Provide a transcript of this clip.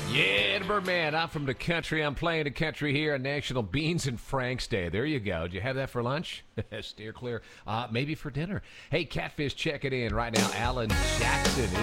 Yeah, Birdman, I'm from the country. I'm playing the country here on National Beans and Franks Day. There you go. Did you have that for lunch? Steer clear. Maybe for dinner. Hey, Catfish checking in right now. Alan Jackson